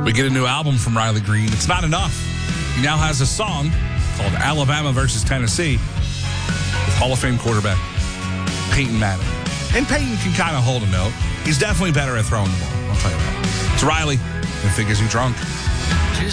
We get a new album from Riley Green. It's not enough. He now has a song called Alabama versus Tennessee with Hall of Fame quarterback Peyton Manning. And Peyton can kind of hold a note. He's definitely better at throwing the ball. I'll tell you that. It's Riley and Figures You Drunk.